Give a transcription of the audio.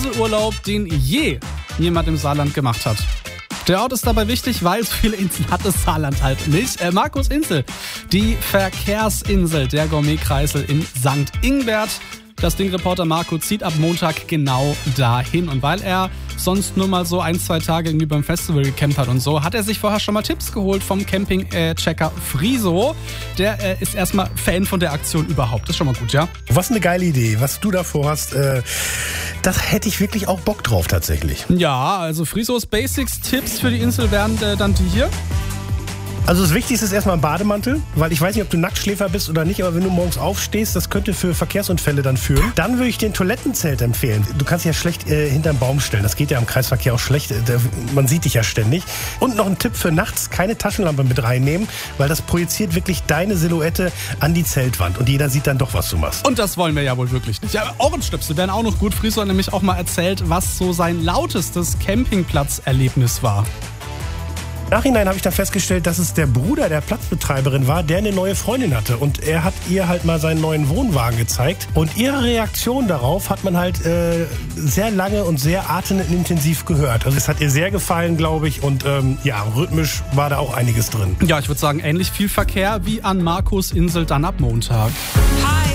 Urlaub, den je jemand im Saarland gemacht hat. Der Ort ist dabei wichtig, weil so viele Inseln hat das Saarland halt nicht. Markusinsel, die Verkehrsinsel, der Gourmetkreisel in St. Ingbert. Das Ding-Reporter Marco zieht ab Montag genau dahin. Und weil er sonst nur mal so 1-2 Tage irgendwie beim Festival gecampt hat und so, hat er sich vorher schon mal Tipps geholt vom Camping-Checker Friso. Der ist erstmal Fan von der Aktion überhaupt. Das ist schon mal gut, ja? Was eine geile Idee, was du davor hast. Das hätte ich wirklich auch Bock drauf tatsächlich. Ja, also Frisos Basics-Tipps für die Insel wären dann die hier. Also das Wichtigste ist erstmal ein Bademantel, weil ich weiß nicht, ob du Nacktschläfer bist oder nicht, aber wenn du morgens aufstehst, das könnte für Verkehrsunfälle dann führen. Dann würde ich den Toilettenzelt empfehlen. Du kannst dich ja schlecht hinterm Baum stellen, das geht ja im Kreisverkehr auch schlecht, man sieht dich ja ständig. Und noch ein Tipp für nachts, keine Taschenlampe mit reinnehmen, weil das projiziert wirklich deine Silhouette an die Zeltwand und jeder sieht dann doch, was du machst. Und das wollen wir ja wohl wirklich nicht. Ja, Ohrenstöpsel wären auch noch gut. Friso hat nämlich auch mal erzählt, was so sein lautestes Campingplatzerlebnis war. Im Nachhinein habe ich dann festgestellt, dass es der Bruder der Platzbetreiberin war, der eine neue Freundin hatte. Und er hat ihr halt mal seinen neuen Wohnwagen gezeigt. Und ihre Reaktion darauf hat man halt sehr lange und sehr atemintensiv gehört. Also es hat ihr sehr gefallen, glaube ich. Und rhythmisch war da auch einiges drin. Ja, ich würde sagen, ähnlich viel Verkehr wie an Markusinsel dann ab Montag. Hi.